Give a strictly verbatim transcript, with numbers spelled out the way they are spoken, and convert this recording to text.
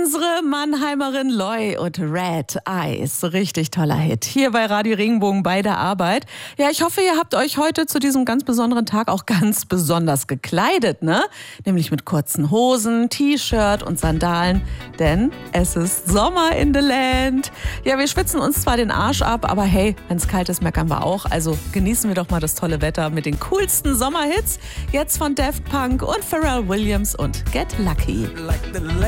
Unsere Mannheimerin Loi und Red Eyes. Richtig toller Hit. Hier bei Radio Regenbogen bei der Arbeit. Ja, ich hoffe, ihr habt euch heute zu diesem ganz besonderen Tag auch ganz besonders gekleidet, ne? Nämlich mit kurzen Hosen, T-Shirt und Sandalen. Denn es ist Sommer in the Land. Ja, wir schwitzen uns zwar den Arsch ab, aber hey, wenn es kalt ist, meckern wir auch. Also genießen wir doch mal das tolle Wetter mit den coolsten Sommerhits. Jetzt von Daft Punk und Pharrell Williams und Get Lucky.